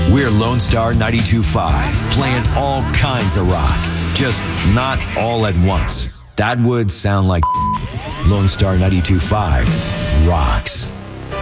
We're Lone Star 92.5, playing all kinds of rock, just not all at once. That would sound like Lone Star 92.5 rocks.